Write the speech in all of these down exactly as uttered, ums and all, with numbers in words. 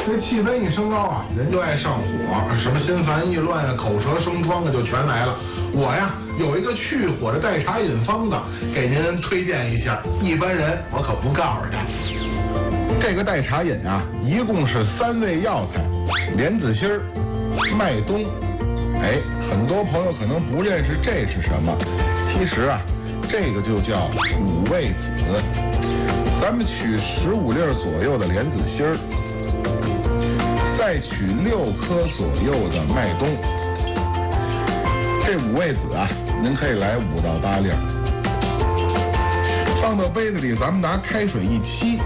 这气温一升高啊，人就爱上火，什么心烦意乱啊、口舌生疮的就全来了。我呀有一个去火的代茶饮方子，给您推荐一下，一般人我可不告诉他。这个代茶饮啊，一共是三味药材：莲子心儿、麦冬。哎，很多朋友可能不认识这是什么，其实啊，这个就叫五味子。咱们取十五粒左右的莲子心儿，再取六颗左右的麦冬。这五味子啊，您可以来五到八粒，放到杯子里，咱们拿开水一沏。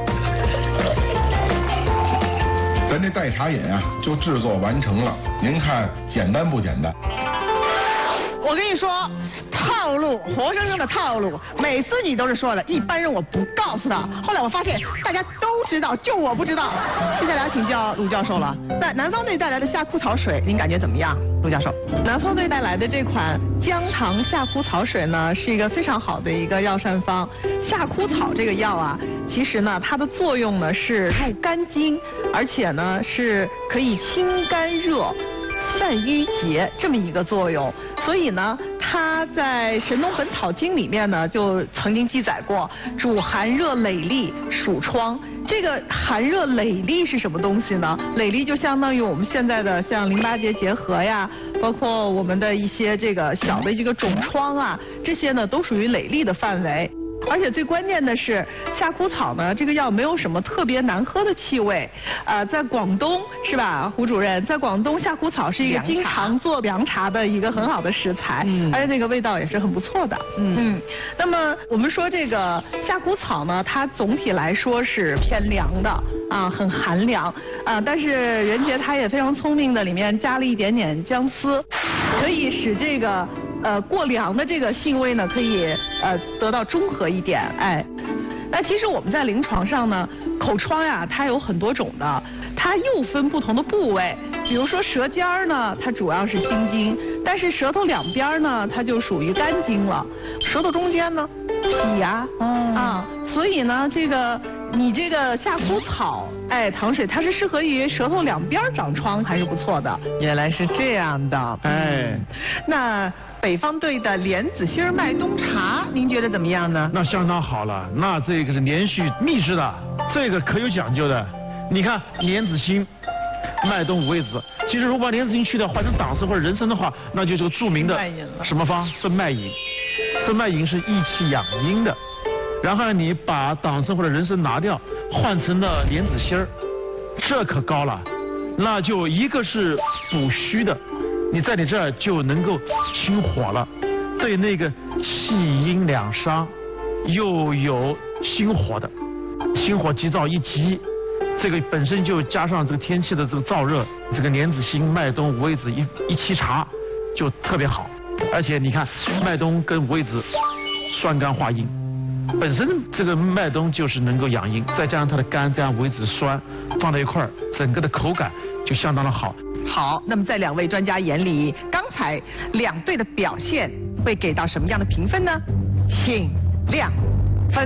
咱这代茶饮啊，就制作完成了。您看简单不简单？ 我跟你说，套路，活生生的套路。每次你都是说的，一般人我不告诉他。后来我发现大家都知道，就我不知道。接下来请教鲁教授了。那南方队带来的夏枯草水，您感觉怎么样，鲁教授？ 南方队带来的这款姜糖夏枯草水呢，是一个非常好的一个药膳方。夏枯草这个药啊，其实呢，它的作用呢是入肝经，而且呢是可以清肝热、散瘀结这么一个作用。所以呢，它在《神农本草经》里面呢，就曾经记载过，主寒热累痢、暑疮。这个寒热累痢是什么东西呢？累痢就相当于我们现在的像淋巴结结核呀，包括我们的一些这个小的这个肿疮啊，这些呢都属于累痢的范围。而且最关键的是，夏枯草呢，这个药没有什么特别难喝的气味，呃，在广东是吧，胡主任，在广东夏枯草是一个经常做凉茶的一个很好的食材，嗯，而且那个味道也是很不错的，嗯嗯。那么我们说这个夏枯草呢，它总体来说是偏凉的啊，很寒凉啊，但是任杰他也非常聪明的，里面加了一点点姜丝，可以使这个。呃，过凉的这个性味呢，可以呃得到中和一点，哎。那其实我们在临床上呢，口疮呀，它有很多种的，它又分不同的部位。比如说舌尖儿呢，它主要是心经，但是舌头两边呢，它就属于肝经了。舌头中间呢，脾呀，嗯、啊，所以呢，这个你这个夏枯草，哎，糖水它是适合于舌头两边长疮，还是不错的。 原来是这样的，哎， 那。北方队的莲子心麦冬茶，您觉得怎么样呢？ 那相当好了，那这个是连续秘制的，这个可有讲究的。你看莲子心、麦冬五味子，其实如果把莲子心去掉，换成党参或者人参的话，那就是个著名的什么方？分脉饮。分脉饮是益气养阴的。然后呢，你把党参或者人参拿掉，换成了莲子心儿，这可高了。那就一个是补虚的。你在你这儿就能够清火了，对那个气阴两伤又有心火的，心火急躁一急，这个本身就加上这个天气的这个燥热，这个莲子心、麦冬、五味子一一沏茶就特别好。而且你看麦冬跟五味子酸甘化阴，本身这个麦冬就是能够养阴，再加上它的甘，加上五味子酸放在一块儿，整个的口感就相当的好。 好，那么在两位专家眼里，刚才两队的表现会给到什么样的评分呢？请亮分。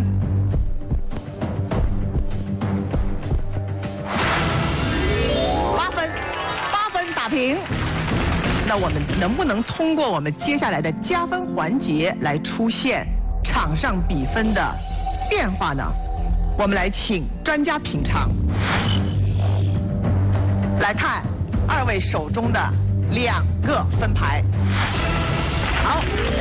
八分，八分打平。那我们能不能通过我们接下来的加分环节来出现场上比分的变化呢？我们来请专家品尝。来看。二位手中的两个分牌，好。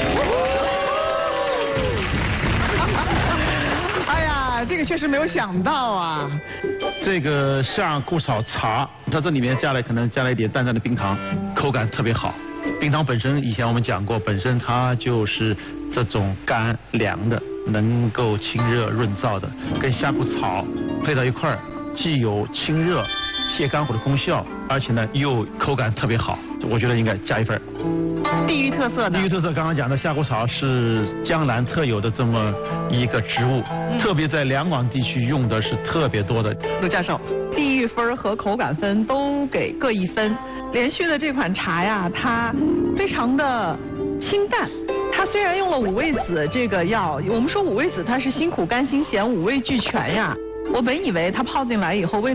哎呀，这个确实没有想到啊。 这个夏枯草茶，它这里面加了可能加了一点淡淡的冰糖，口感特别好。冰糖本身以前我们讲过，本身它就是这种甘凉的，能够清热润燥的，跟夏枯草配到一块儿，既有清热泻肝火的功效，而且呢又口感特别好，我觉得应该加一分。 地域特色呢？ 地域特色刚刚讲的夏枯草是江南特有的这么一个植物，嗯、特别在两广地区用的是特别多的。 鲁教授，地域分和口感分都给各一分。连续的这款茶呀，它非常的清淡。它虽然用了五味子这个药，我们说五味子它是辛苦甘辛咸五味俱全呀。我本以为它泡进来以后味